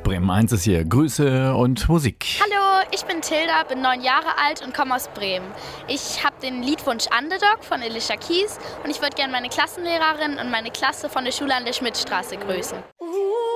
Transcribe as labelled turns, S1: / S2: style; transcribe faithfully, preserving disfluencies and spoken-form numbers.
S1: Bremen eins ist hier. Grüße und Musik.
S2: Hallo, ich bin Tilda, bin neun Jahre alt und komme aus Bremen. Ich habe den Liedwunsch Underdog von Alicia Keys und ich würde gerne meine Klassenlehrerin und meine Klasse von der Schule an der Schmidtstraße grüßen.